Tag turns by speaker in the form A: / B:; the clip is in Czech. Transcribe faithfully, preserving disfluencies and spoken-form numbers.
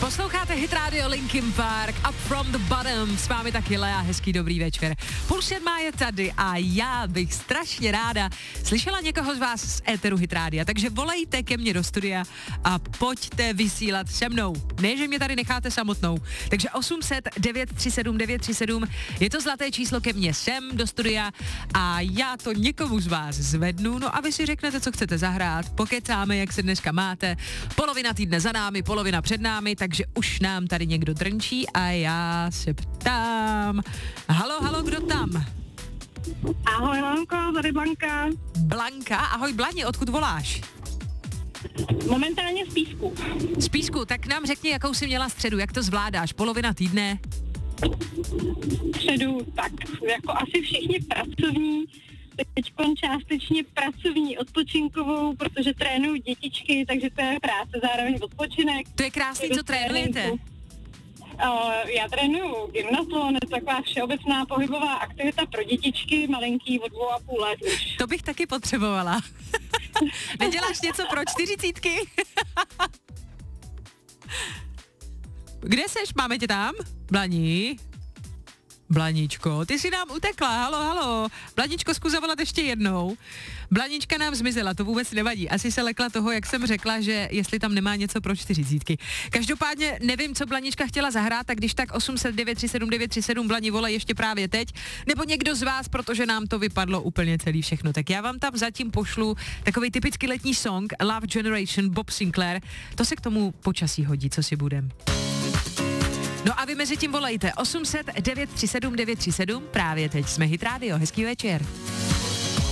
A: Posloucháte Hit Radio Linkin Park, Up from the Bottom, s vámi taky Lea, hezký dobrý večer. Půl sedmá je tady a já bych strašně ráda slyšela někoho z vás z éteru Hit Rádia, takže volejte ke mně do studia a pojďte vysílat se mnou. Ne, že mě tady necháte samotnou. Takže osm set devět tři sedm devět tři sedm je to zlaté číslo ke mně sem do studia a já to někomu z vás zvednu, no a vy si řeknete, co chcete zahrát, pokecáme, jak se dneska máte. Polovina týdne za námi, polovina před námi, takže už nám tady někdo drnčí a já se ptám. Halo, halo, kdo tam?
B: Ahoj, Lanko, tady Blanka.
A: Blanka, ahoj Blani, odkud voláš?
B: Momentálně z Písku.
A: Z Písku, tak nám řekni, jakou jsi měla středu, jak to zvládáš, polovina týdne?
B: Středu, tak jako asi všichni pracovní, teď částečně pracovní odpočinkovou, protože trénuju dětičky, takže to je práce, zároveň odpočinek.
A: To je krásný, co trénujete?
B: Uh, já trénuju gymnatlon, je to taková všeobecná pohybová aktivita pro dětičky, malinký od dvou a půl let už.
A: To bych taky potřebovala. Neděláš něco pro čtyřicítky? Kde seš? Máme tě tam? Blani? Blaničko, ty si nám utekla, halo, halo. Blaničko, zkus zavolat ještě jednou. Blanička nám zmizela, to vůbec nevadí. Asi se lekla toho, jak jsem řekla, že jestli tam nemá něco pro čtyřicítky. Každopádně nevím, co Blanička chtěla zahrát, tak když tak osm set devět tři sedm devět tři sedm Blani volej ještě právě teď, nebo někdo z vás, protože nám to vypadlo úplně celý všechno. Tak já vám tam zatím pošlu takový typický letní song Love Generation Bob Sinclair. To se k tomu počasí hodí, co si budem. No a vy mezi tím volejte osm set devět tři sedm devět tři sedm, právě teď jsme Hit Radio, hezký večer.